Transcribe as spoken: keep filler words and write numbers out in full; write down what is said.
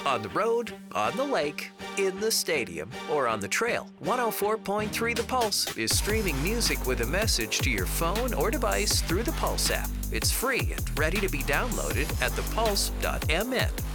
On the road, on the lake, in the stadium, or on the trail, one oh four point three The Pulse is streaming music with a message to your phone or device through the Pulse app. It's free and ready to be downloaded at the pulse dot m n.